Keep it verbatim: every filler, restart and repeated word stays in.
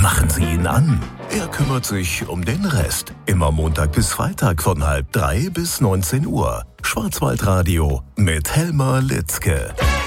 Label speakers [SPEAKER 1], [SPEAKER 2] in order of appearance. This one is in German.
[SPEAKER 1] Machen Sie ihn an. Er kümmert sich um den Rest. Immer Montag bis Freitag von halb drei bis neunzehn Uhr. Schwarzwaldradio mit Helmer Litzke.